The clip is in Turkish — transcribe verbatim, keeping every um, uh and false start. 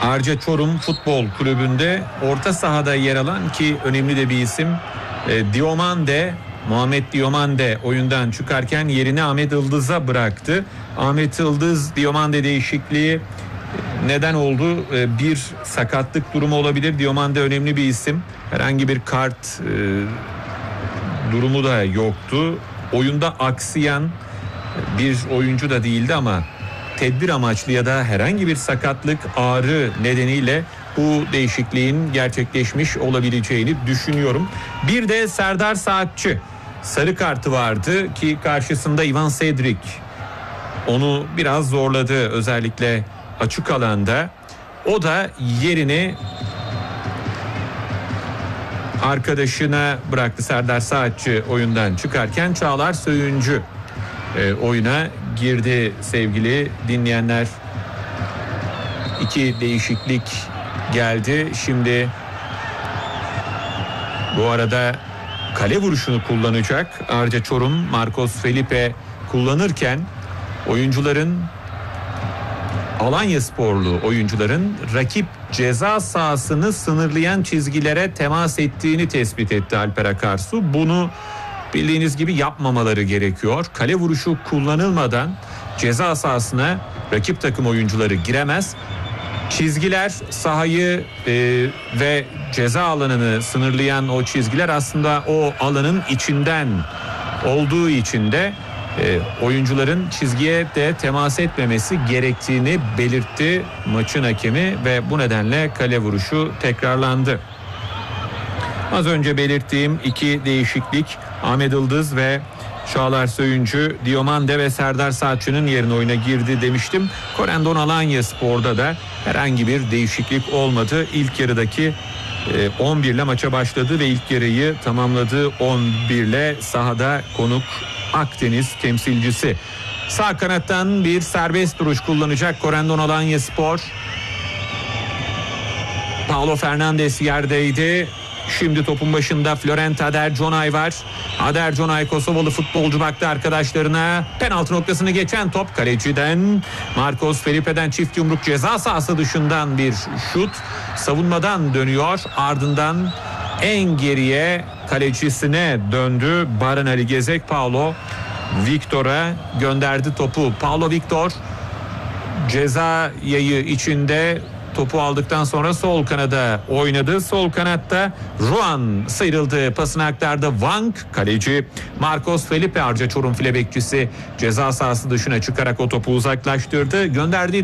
Arca Çorum Futbol Kulübü'nde orta sahada yer alan ki önemli de bir isim e, Diomande, Muhammed Diomande oyundan çıkarken yerini Ahmet Yıldız'a bıraktı. Ahmet Yıldız Diomande değişikliği neden oldu? E, bir sakatlık durumu olabilir. Diomande önemli bir isim. Herhangi bir kart e, durumu da yoktu. Oyunda aksayan bir oyuncu da değildi ama tedbir amaçlı ya da herhangi bir sakatlık, ağrı nedeniyle bu değişikliğin gerçekleşmiş olabileceğini düşünüyorum. Bir de Serdar Saatçı sarı kartı vardı ki karşısında Ivan Cedric onu biraz zorladı, özellikle açık alanda. O da yerini arkadaşına bıraktı. Serdar Saatçı oyundan çıkarken Çağlar Söyüncü e, oyuna girdi sevgili dinleyenler. İki değişiklik geldi. Şimdi bu arada kale vuruşunu kullanacak Arca Çorum. Marcos Felipe kullanırken oyuncuların, Alanyasporlu oyuncuların rakip ceza sahasını sınırlayan çizgilere temas ettiğini tespit etti Alper Akarsu. Bunu bildiğiniz gibi yapmamaları gerekiyor. Kale vuruşu kullanılmadan ceza sahasına rakip takım oyuncuları giremez. Çizgiler, sahayı e, ve ceza alanını sınırlayan o çizgiler aslında o alanın içinden olduğu için de e, oyuncuların çizgiye de temas etmemesi gerektiğini belirtti maçın hakemi ve bu nedenle kale vuruşu tekrarlandı. Az önce belirttiğim iki değişiklik Ahmet Yıldız ve Çağlar Söyüncü, Diomande ve Serdar Saatçı'nın yerine oyuna girdi demiştim. Corendon Alanyaspor'da da herhangi bir değişiklik olmadı. İlk yarıdaki on bir ile maça başladı ve ilk yarıyı tamamladı on bir ile sahada konuk Akdeniz temsilcisi. Sağ kanattan bir serbest duruş kullanacak Corendon Alanyaspor. Paulo Fernandes yerdeydi. Şimdi topun başında Florent Aderconay var. Aderconay Kosovalı futbolcu baktı arkadaşlarına. Penaltı noktasını geçen top kaleciden. Marcos Felipe'den çift yumruk ceza sahası dışından bir şut. Savunmadan dönüyor. Ardından en geriye kalecisine döndü. Baran Ali Gezek Paulo Victor'a gönderdi topu. Paulo Victor ceza yayı içinde topu aldıktan sonra sol kanada oynadı. Sol kanatta Ruan sıyrıldı. Pasını aktardı. Wang kaleci. Marcos Felipe Arca Çorum file bekçisi ceza sahası dışına çıkarak o topu uzaklaştırdı. Gönderdiği